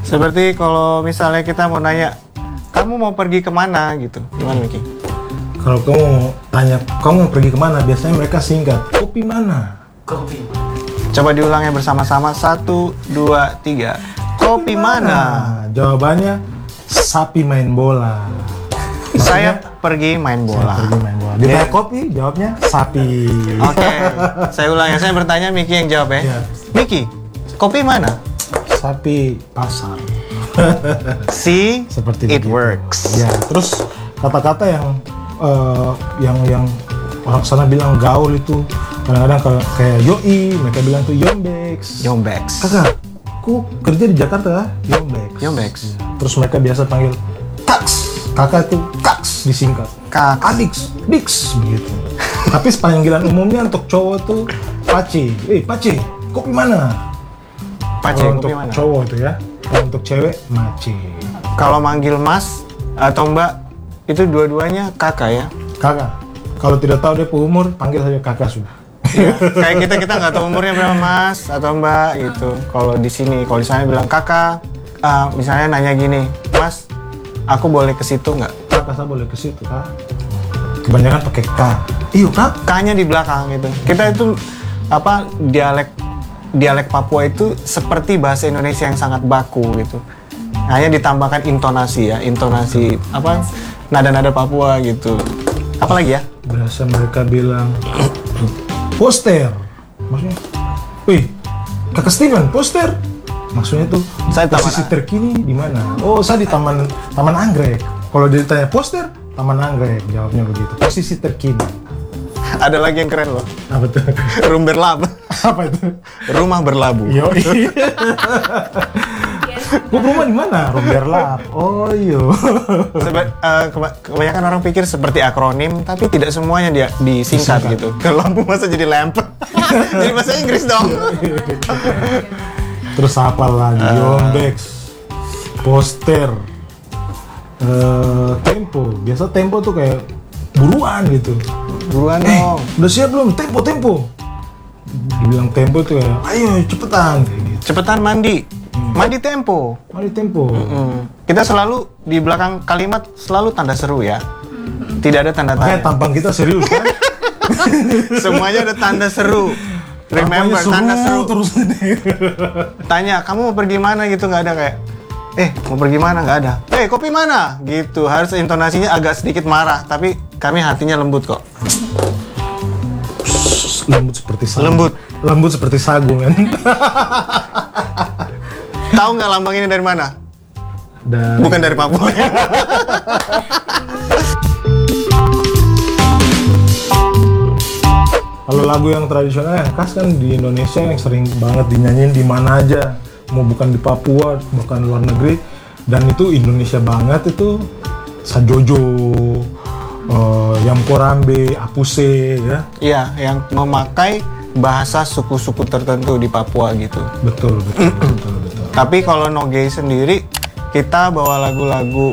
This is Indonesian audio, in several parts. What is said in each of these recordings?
Seperti kalau misalnya kita mau nanya, kamu mau pergi kemana gitu, gimana Miki? Kalau kamu tanya, kamu mau pergi kemana? Biasanya mereka singkat, kopi mana? Kopi. Coba diulangnya bersama-sama, 1, 2, 3. Kopi mana? Jawabannya, sapi main bola. Saya pergi main bola. Pergi main bola. Ditanya kopi, jawabnya sapi. Oke, saya ulang ya. Saya bertanya, Miki yang jawab ya. Iya. Miki, kopi mana? Sapi pasar. See, Seperti it begitu. works. Ya, terus kata-kata yang orang sana bilang gaul itu kadang-kadang kayak yoi, mereka bilang tuh yombeks. Yombeks. Kakak, aku kerja di Jakarta, yombeks. Yombeks. Terus mereka biasa panggil kaks. Kakak itu kaks disingkat. Kaks. Adiks, diks begitu. Tapi panggilan umumnya untuk cowok tuh pace. Pace, kopi mana? Pace, Kalau kopi untuk mana? cowok itu ya. Kalau untuk cewek, mace. Kalau manggil mas atau mbak, itu dua-duanya kakak ya? Kakak. Kalau tidak tahu dia umur, panggil saja kakak sudah. Kayak kita nggak tahu umurnya berapa mas atau mbak gitu. Kalau di sini, kalau di sana bilang kakak, misalnya nanya gini, mas, aku boleh ke situ nggak? Kakak saya boleh ke situ, Kak. Kebanyakan pakai K. Iya, Kak. K-nya di belakang gitu. Kita itu dialek Papua itu seperti bahasa Indonesia yang sangat baku gitu. Hanya ditambahkan intonasi ya, intonasi nada-nada Papua gitu. Apalagi ya? Biasa mereka bilang poster. Maksudnya, wih, Kakak Steven, poster. Maksudnya tuh Saya taman- posisi terkini di mana? Oh, saya di Taman Anggrek. Kalau ditanya poster, Taman Anggrek, jawabnya begitu. Posisi terkini. Ada lagi yang keren loh. Apa tuh? Room berlabuh. Apa itu? Rumah berlabuh. Yo. Gua rumah di mana? Romberlap. Oh iya. Kebanyakan orang pikir seperti akronim, tapi tidak semuanya dia disingkat gitu. Kalau lampu masa jadi lamp. Jadi bahasa Inggris dong. Terus apa lagi? Yombeks, poster, tempo. Biasa tempo tuh kayak buruan gitu. Buruan dong. Udah siap belum? Tempo. Dibilang tempo tuh kayak, ayo cepetan. Kayak gitu. Cepetan mandi. Mandi tempo. Mari tempo. Kita selalu di belakang kalimat selalu tanda seru ya. Tidak ada tanda Makanya tanya. tampang kita serius kan? Semuanya ada tanda seru. Remember, tanda seru. Terus Tanya, kamu mau pergi mana gitu, nggak ada kayak, mau pergi mana, nggak ada. Kopi mana? Gitu, harus intonasinya agak sedikit marah, tapi kami hatinya lembut kok. lembut seperti sagu. Lembut seperti sagu kan? Tahu nggak lambang ini dari mana? Bukan dari Papua. Kalau lagu yang tradisional yang khas kan di Indonesia yang sering banget dinyanyiin di mana aja, mau bukan di Papua, bahkan luar negeri, dan itu Indonesia banget itu Sajojo, Yamkorambe, Apuse ya. Iya, yang memakai bahasa suku-suku tertentu di Papua gitu. Betul. Tapi kalau Nogay sendiri, kita bawa lagu-lagu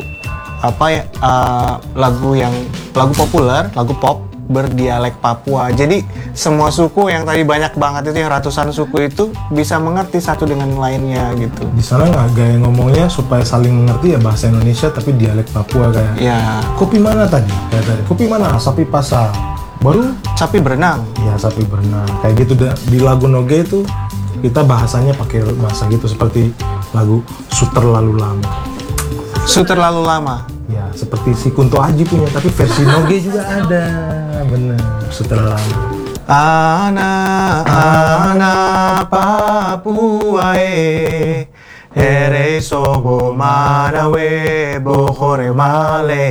lagu populer, lagu pop berdialek Papua. Jadi semua suku yang tadi banyak banget itu, yang ratusan suku itu bisa mengerti satu dengan lainnya gitu. Di sana nggak gaya ngomongnya supaya saling mengerti ya bahasa Indonesia tapi dialek Papua kayak. Ya, Kopi mana tadi? Kayak tadi. Kopi mana? Sapi pasar. Baru sapi berenang. ya sapi berenang. Kayak gitu di lagu Noge itu kita bahasanya pakai bahasa gitu seperti lagu Suter Lalu Lama. Suter lalu lama. Ya, seperti si Kunto Aji punya, tapi versi Noge juga ada. Bener, Suter Lalu Lama. Anak Papua here sobo manawe bohore male